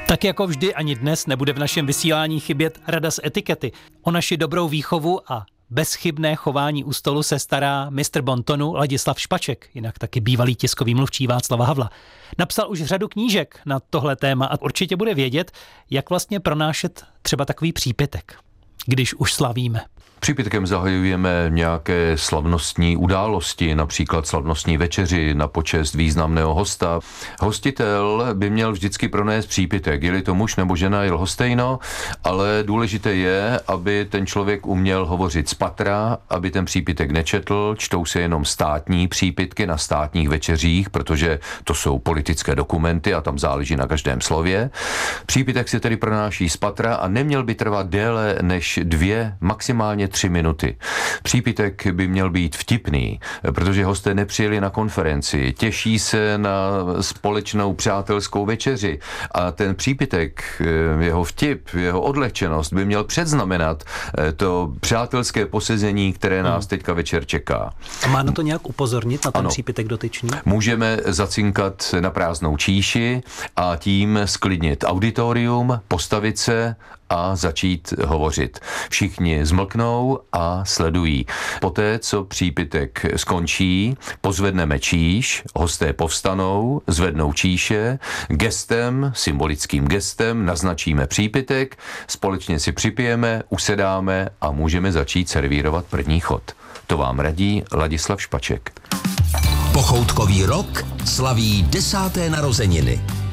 Tak jako vždy ani dnes nebude v našem vysílání chybět rada z etikety. O naši dobrou výchovu a bezchybné chování u stolu se stará mistr bontonu Ladislav Špaček, jinak taky bývalý tiskový mluvčí Václava Havla. Napsal už řadu knížek na tohle téma a určitě bude vědět, jak vlastně pronášet třeba takový přípitek, když už slavíme. Přípitkem zahajujeme nějaké slavnostní události, například slavnostní večeři na počest významného hosta. Hostitel by měl vždycky pronést přípitek, je-li to muž nebo žena, je lhostejno, ale důležité je, aby ten člověk uměl hovořit z patra, aby ten přípitek nečetl, čtou se jenom státní přípitky na státních večeřích, protože to jsou politické dokumenty a tam záleží na každém slově. Přípitek se tedy pronáší z patra a neměl by trvat déle než 2, maximálně 3 minuty. Přípitek by měl být vtipný, protože hosté nepřijeli na konferenci, těší se na společnou přátelskou večeři a ten přípitek, jeho vtip, jeho odlehčenost by měl předznamenat to přátelské posezení, které nás teďka večer čeká. A má na to nějak upozornit, na ten přípitek dotyčný? Můžeme zacinkat na prázdnou číši a tím sklidnit auditorium, postavit se a začít hovořit. Všichni zmlknou a sledují. Poté, co přípitek skončí, pozvedneme číš, hosté povstanou, zvednou číše, gestem, symbolickým gestem naznačíme přípitek, společně si připijeme, usedáme a můžeme začít servírovat první chod. To vám radí Ladislav Špaček. Pochoutkový rok slaví 10. narozeniny.